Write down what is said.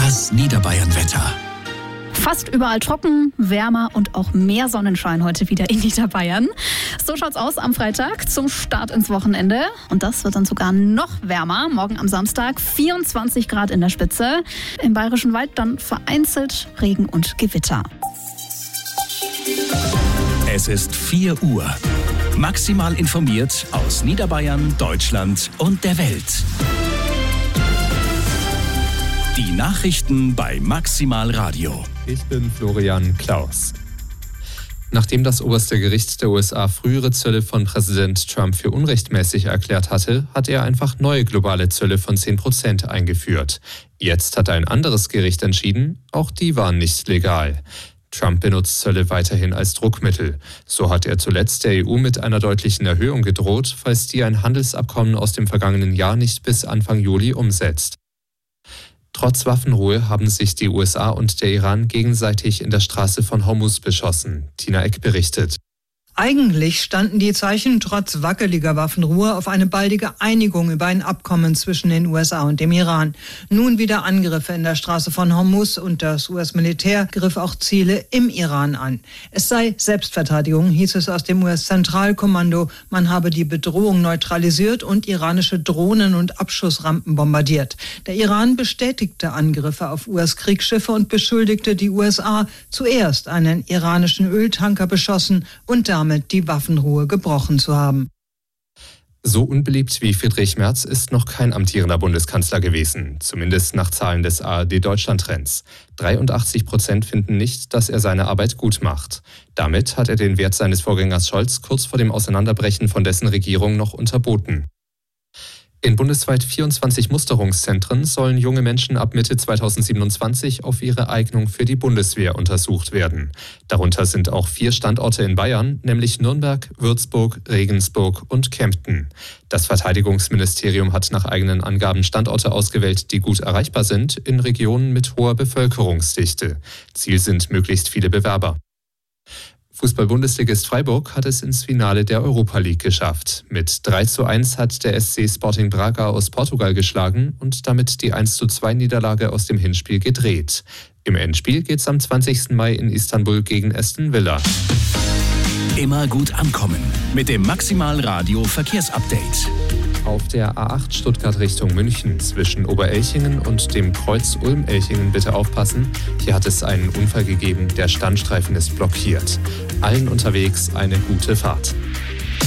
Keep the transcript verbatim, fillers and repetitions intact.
Das Niederbayern-Wetter. Fast überall trocken, wärmer und auch mehr Sonnenschein heute wieder in Niederbayern. So schaut's aus am Freitag zum Start ins Wochenende. Und das wird dann sogar noch wärmer. Morgen am Samstag vierundzwanzig Grad in der Spitze. Im Bayerischen Wald dann vereinzelt Regen und Gewitter. Es ist vier Uhr. Maximal informiert aus Niederbayern, Deutschland und der Welt. Die Nachrichten bei Maximal Radio. Ich bin Florian Klaus. Nachdem das oberste Gericht der U S A frühere Zölle von Präsident Trump für unrechtmäßig erklärt hatte, hat er einfach neue globale Zölle von zehn Prozent eingeführt. Jetzt hat ein anderes Gericht entschieden, auch die waren nicht legal. Trump benutzt Zölle weiterhin als Druckmittel. So hat er zuletzt der E U mit einer deutlichen Erhöhung gedroht, falls die ein Handelsabkommen aus dem vergangenen Jahr nicht bis Anfang Juli umsetzt. Trotz Waffenruhe haben sich die U S A und der Iran gegenseitig in der Straße von Hormuz beschossen. Tina Eck berichtet. Eigentlich standen die Zeichen trotz wackeliger Waffenruhe auf eine baldige Einigung über ein Abkommen zwischen den U S A und dem Iran. Nun wieder Angriffe in der Straße von Hormuz und das U S-Militär griff auch Ziele im Iran an. Es sei Selbstverteidigung, hieß es aus dem U S-Zentralkommando. Man habe die Bedrohung neutralisiert und iranische Drohnen und Abschussrampen bombardiert. Der Iran bestätigte Angriffe auf U S-Kriegsschiffe und beschuldigte die U S A, zuerst einen iranischen Öltanker beschossen und damit die Waffenruhe gebrochen zu haben. So unbeliebt wie Friedrich Merz ist noch kein amtierender Bundeskanzler gewesen, zumindest nach Zahlen des A R D-Deutschland-Trends. dreiundachtzig Prozent finden nicht, dass er seine Arbeit gut macht. Damit hat er den Wert seines Vorgängers Scholz kurz vor dem Auseinanderbrechen von dessen Regierung noch unterboten. In bundesweit vierundzwanzig Musterungszentren sollen junge Menschen ab Mitte zweitausendsiebenundzwanzig auf ihre Eignung für die Bundeswehr untersucht werden. Darunter sind auch vier Standorte in Bayern, nämlich Nürnberg, Würzburg, Regensburg und Kempten. Das Verteidigungsministerium hat nach eigenen Angaben Standorte ausgewählt, die gut erreichbar sind, in Regionen mit hoher Bevölkerungsdichte. Ziel sind möglichst viele Bewerber. Fußball-Bundesligist Freiburg hat es ins Finale der Europa League geschafft. Mit drei zu eins hat der S C Sporting Braga aus Portugal geschlagen und damit die eins zu zwei Niederlage aus dem Hinspiel gedreht. Im Endspiel geht's am zwanzigsten Mai in Istanbul gegen Aston Villa. Immer gut ankommen mit dem Maximal Radio Verkehrsupdate. Auf der A acht Stuttgart Richtung München zwischen Oberelchingen und dem Kreuz Ulm-Elchingen bitte aufpassen. Hier hat es einen Unfall gegeben, der Standstreifen ist blockiert. Allen unterwegs eine gute Fahrt.